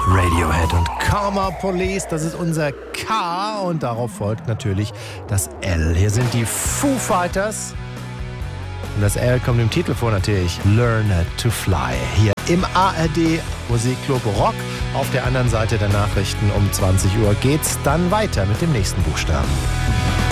Radiohead und Karma Police, das ist unser K und darauf folgt natürlich das L. Hier sind die Foo Fighters und das L kommt im Titel vor natürlich, Learn to Fly. Hier im ARD Musikclub Rock. Auf der anderen Seite der Nachrichten um 20 Uhr geht's dann weiter mit dem nächsten Buchstaben.